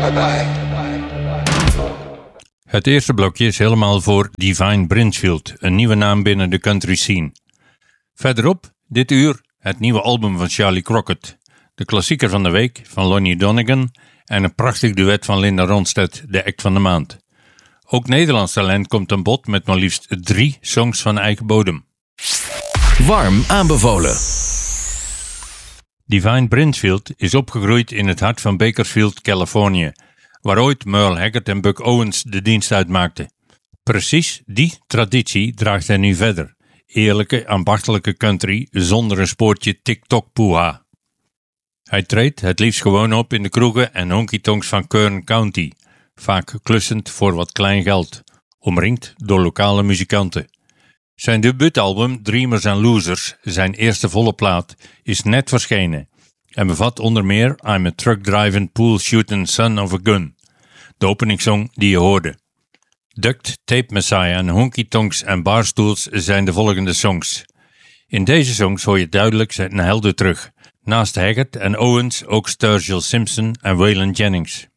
Het eerste blokje is helemaal voor Divine Brinchfield, een nieuwe naam binnen de country scene. Verderop, dit uur, het nieuwe album van Charlie Crockett, de klassieker van de week van Lonnie Donegan en een prachtig duet van Linda Ronstadt, de act van de maand. Ook Nederlands talent komt aan bod met maar liefst 3 songs van eigen bodem. Warm aanbevolen. Divine Brinchfield is opgegroeid in het hart van Bakersfield, Californië, waar ooit Merle Haggard en Buck Owens de dienst uitmaakten. Precies die traditie draagt hij nu verder. Eerlijke, ambachtelijke country zonder een spoortje TikTok-poeha. Hij treedt het liefst gewoon op in de kroegen en honky-tonks van Kern County, vaak klussend voor wat klein geld, omringd door lokale muzikanten. Zijn debuutalbum Dreamers and Losers, zijn eerste volle plaat, is net verschenen en bevat onder meer I'm a truck-driving, pool-shooting son of a gun, de openingssong die je hoorde. Duct, Tape Messiah en Honky Tonks en Barstools zijn de volgende songs. In deze songs hoor je duidelijk zijn helden terug, naast Haggard en Owens ook Sturgill Simpson en Waylon Jennings.